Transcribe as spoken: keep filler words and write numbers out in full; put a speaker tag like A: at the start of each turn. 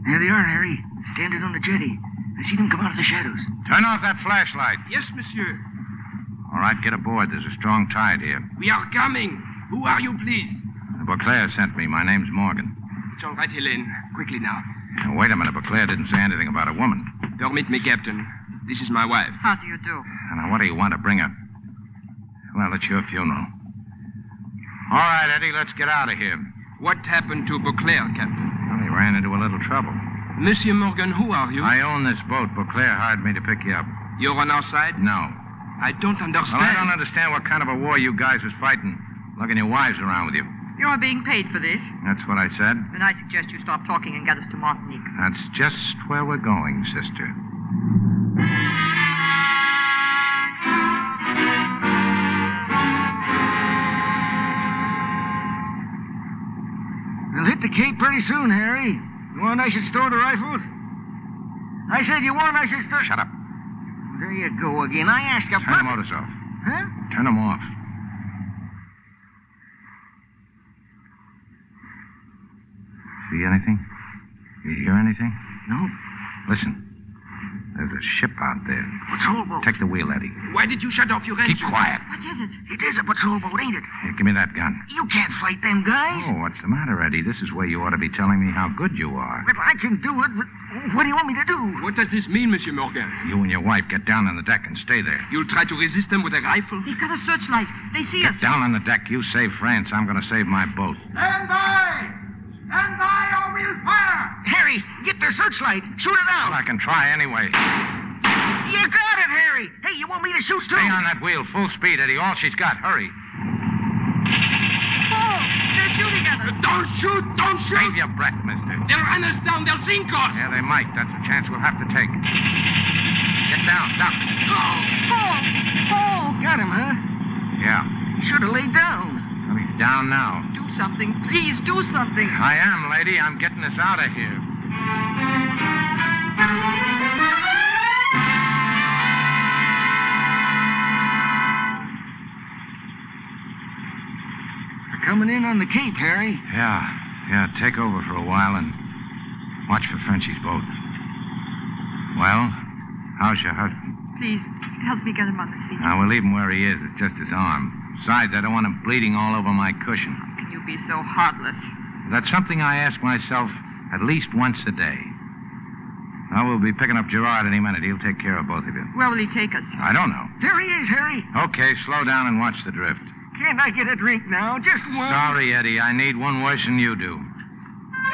A: There they are, Harry. Standing on the jetty. I seen them come out of the shadows.
B: Turn off that flashlight.
C: Yes, monsieur.
B: All right, get aboard. There's a strong tide here.
C: We are coming. Who are you, please?
B: Beauclair sent me. My name's Morgan.
C: It's all right, Helene. Quickly now.
B: Now, wait a minute. Beauclair didn't say anything about a woman.
C: Permit me, Captain. This is my wife.
D: How do you do?
B: Now, what do you want to bring her? Well, it's your funeral. All right, Eddie, let's get out of here.
C: What happened to Beauclair, Captain?
B: Well, he ran into a little trouble.
C: Monsieur Morgan, who are you?
B: I own this boat. Beauclair hired me to pick you up.
C: You're on our side?
B: No.
C: I don't understand.
B: Well, I don't understand what kind of a war you guys was fighting. Lugging your wives around with you.
D: You're being paid for this.
B: That's what I said.
D: Then I suggest you stop talking and get us to Martinique.
B: That's just where we're going, sister.
A: We'll hit the Cape pretty soon, Harry. You want I should stow the rifles? I said you want I should stow...
B: Shut up.
A: There you go again. I asked a...
B: Turn the motors off.
A: Huh?
B: Turn them off. See anything? You hear anything?
A: No.
B: Listen. There's a ship out there.
A: Patrol boat.
B: Take the wheel, Eddie.
C: Why did you shut off your
B: Keep
C: engine?
B: quiet.
D: What is it?
A: It is a patrol boat, ain't it?
B: Here, give me that gun.
A: You can't fight them guys.
B: Oh, what's the matter, Eddie? This is where you ought to be telling me how good you are.
A: Well, I can do it, but what do you want me to do?
C: What does this mean, Monsieur Morgan?
B: You and your wife get down on the deck and stay there.
C: You'll try to resist them with a rifle?
D: They've got a searchlight. They see
B: Get
D: us.
B: down on the deck. You save France. I'm going to save my boat.
E: Stand by! Stand by or we'll fire!
A: Harry, get their searchlight. Shoot it
B: Well,
A: out.
B: I can try anyway.
A: You got it, Harry. Hey, you want me to shoot too?
B: Stay on that wheel. Full speed, Eddie. All she's got. Hurry.
D: Oh, they're shooting at us.
C: Don't shoot! Don't shoot!
B: Save your breath, mister.
C: They'll run us down. They'll sink us.
B: Yeah, they might. That's a chance we'll have to take. Get down. Duck.
D: Paul! Paul! Paul!
A: Got him, huh?
B: Yeah.
A: Should have laid down.
B: Well, he's down now.
D: Do something. Please, do something.
B: I am, lady. I'm getting us out of here.
A: They're coming in on the Cape, Harry.
B: Yeah. Yeah, take over for a while and watch for Frenchie's boat. Well, how's your husband?
D: Please, help me get him on the seat.
B: Now, we'll leave him where he is. It's just his arm. Besides, I don't want him bleeding all over my cushion.
D: How can you be so heartless?
B: That's something I ask myself at least once a day. Now, we'll be picking up Gerard any minute. He'll take care of both of you.
D: Where will he take us?
B: I don't know.
A: There he is, Harry.
B: Okay, slow down and watch the drift.
A: Can't I get a drink now? Just one.
B: Sorry, Eddie. I need one worse than you do.